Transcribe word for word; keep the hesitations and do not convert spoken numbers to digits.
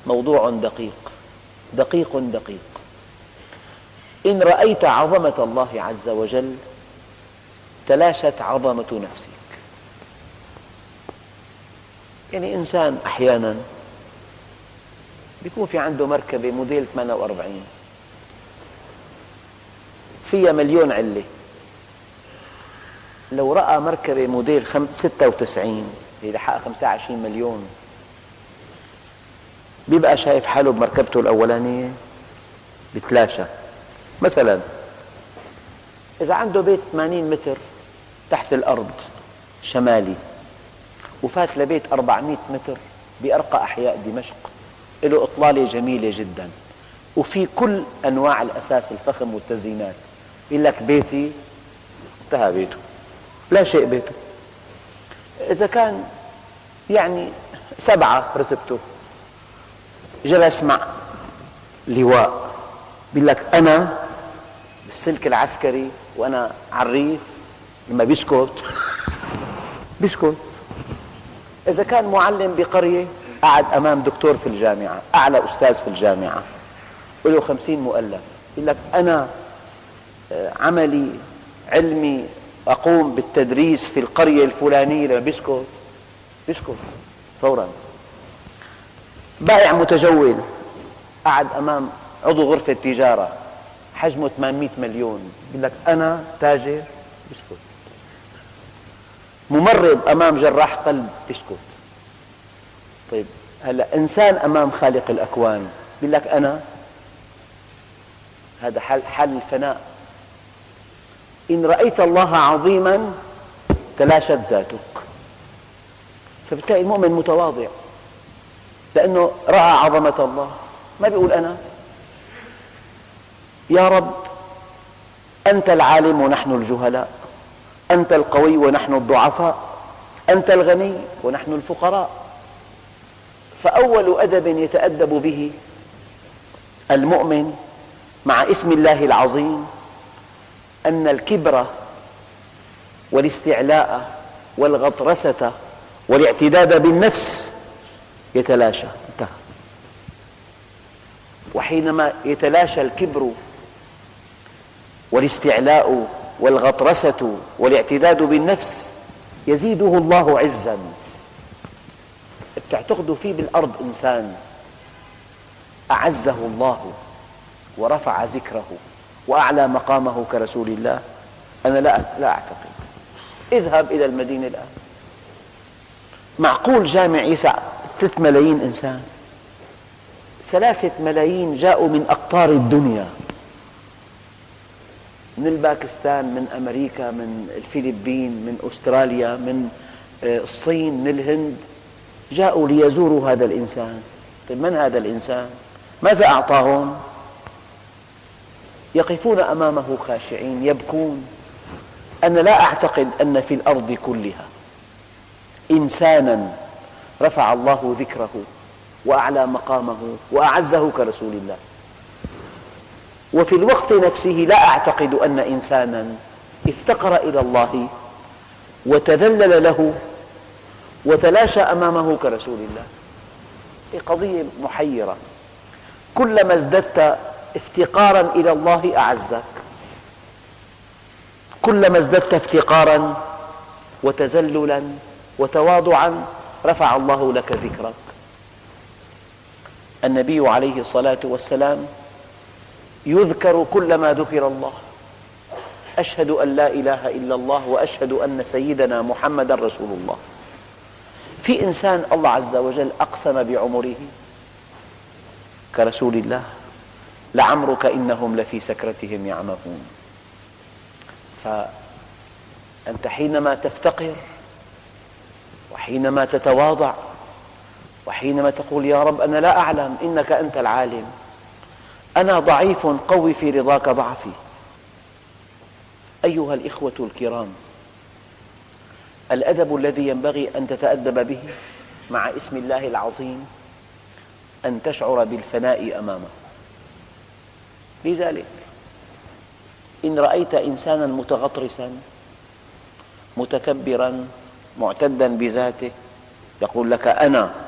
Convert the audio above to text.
موضوع دقيق دقيق دقيق. إن رأيت عظمة الله عز وجل تلاشت عظمة نفسك. يعني إنسان أحياناً بيكون في عنده مركبة موديل ثمانية وأربعين فيها مليون علة، لو رأى مركبة موديل ستة وتسعين اللي حقق خمسة وعشرين مليون بيبقى شايف حاله بمركبته الأولانية بتلاشى. مثلا إذا عنده بيت ثمانين متر تحت الأرض شمالي وفات لبيت أربعمئة متر بأرقى أحياء دمشق، له إطلالة جميلة جدا وفي كل أنواع الأساس الفخم والتزيينات، يقول لك بيتي انتهى بيته، لا شيء بيته. إذا كان يعني سبعة رتبته جلس مع لواء بيقول لك أنا بالسلك العسكري وأنا عريف، لما بيسكت بيسكت. إذا كان معلم بقرية قعد أمام دكتور في الجامعة، أعلى أستاذ في الجامعة، وله خمسين مؤلف، يقول لك أنا عملي علمي أقوم بالتدريس في القرية الفلانية، لما بيسكت بيسكت فورا. بائع متجول قعد أمام عضو غرفة تجارة حجمه ثمانمئة مليون، يقول لك أنا تاجر، بيسكت. ممرض أمام جراح قلب، بيسكت. طيب هلا إنسان أمام خالق الأكوان بيقول لك أنا، هذا حل حل الفناء. إن رأيت الله عظيما تلاشت ذاتك. فبالتالي المؤمن متواضع لأنه رأى عظمة الله، ما بيقول أنا يا رب أنت العالم ونحن الجهلاء، أنت القوي ونحن الضعفاء، أنت الغني ونحن الفقراء. فأول أدب يتأدب به المؤمن مع اسم الله العظيم أن الكبر والاستعلاء والغطرسة والاعتداد بالنفس يتلاشى، انتهى. وحينما يتلاشى الكبر والاستعلاء والغطرسة والاعتداد بالنفس يزيده الله عزا. بتعتقدوا فيه بالأرض إنسان أعزه الله ورفع ذكره وأعلى مقامه كرسول الله؟ أنا لا لا أعتقد. اذهب إلى المدينة الآن، معقول جامع يسع ثلاثة ملايين إنسان؟ ثلاثة ملايين جاءوا من أقطار الدنيا، من الباكستان، من أمريكا، من الفلبين، من أستراليا، من الصين، من الهند، جاءوا ليزوروا هذا الإنسان. طيب من هذا الإنسان؟ ماذا أعطاهم؟ يقفون أمامه خاشعين يبكون. أنا لا أعتقد أن في الأرض كلها إنسانا رفع الله ذكره وأعلى مقامه وأعزه كرسول الله. وفي الوقت نفسه لا أعتقد أن إنسانا افتقر إلى الله وتذلل له وتلاشى أمامه كرسول الله. هي قضية محيرة. كلما ازددت افتقارا إلى الله أعزك، كلما ازددت افتقارا وتذللا وتواضعا رفع الله لك ذكرك. النبي عليه الصلاة والسلام يذكر كلما ذكر الله. أشهد أن لا إله إلا الله وأشهد أن سيدنا محمدا رسول الله. في إنسان الله عز وجل أقسم بعمره كرسول الله، لعمرك إنهم لفي سكرتهم يعمهون. فأنت حينما تفتقر وحينما تتواضع وحينما تقول يا رب أنا لا أعلم، إنك أنت العالم، أنا ضعيف قوي في رضاك ضعفي. أيها الإخوة الكرام، الأدب الذي ينبغي أن تتأدب به مع اسم الله العظيم أن تشعر بالفناء أمامه. لذلك إن رأيت إنسانا متغطرسا متكبرا معتدا بذاته يقول لك أنا،